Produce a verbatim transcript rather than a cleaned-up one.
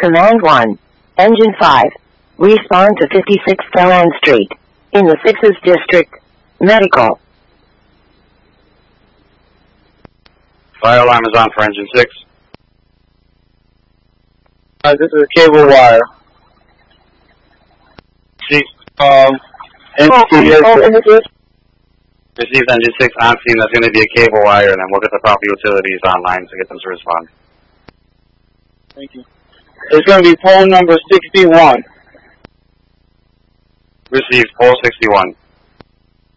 Command one. Engine five. Respond to fifty-six Felland Street. In the sixes District. Medical. Fire alarm is on for engine six. Uh, this is a cable wire. Chief, Um, N C S. received engine six on scene. That's going to be a cable wire, and then we'll get the proper utilities online to get them to respond. Thank you. It's going to be pole number sixty-one. Received pole sixty-one.